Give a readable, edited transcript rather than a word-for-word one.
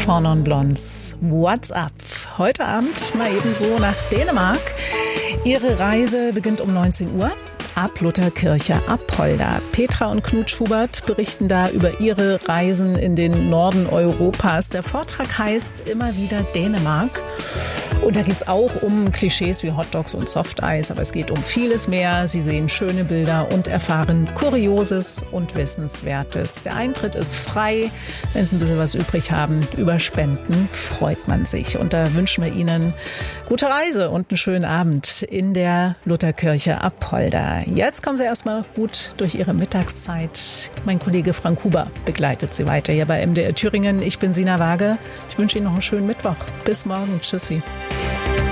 Four Non Blondes, What's Up? Heute Abend mal eben so nach Dänemark. Ihre Reise beginnt um 19 Uhr. Ab Lutherkirche Apolda. Petra und Knut Schubert berichten da über ihre Reisen in den Norden Europas. Der Vortrag heißt immer wieder Dänemark. Und da geht es auch um Klischees wie Hotdogs und Softeis, aber es geht um vieles mehr. Sie sehen schöne Bilder und erfahren Kurioses und Wissenswertes. Der Eintritt ist frei. Wenn Sie ein bisschen was übrig haben, über Spenden freut man sich. Und da wünschen wir Ihnen gute Reise und einen schönen Abend in der Lutherkirche Apolda. Jetzt kommen Sie erstmal gut durch Ihre Mittagszeit. Mein Kollege Frank Huber begleitet Sie weiter hier bei MDR Thüringen. Ich bin Sina Waage. Ich wünsche Ihnen noch einen schönen Mittwoch. Bis morgen. Tschüssi.